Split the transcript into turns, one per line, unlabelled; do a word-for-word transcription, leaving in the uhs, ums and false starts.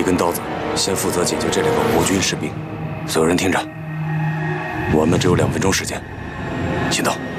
你跟刀子先负责解决这两个国军士兵。所有人听着，我们只有两分钟时间，行动。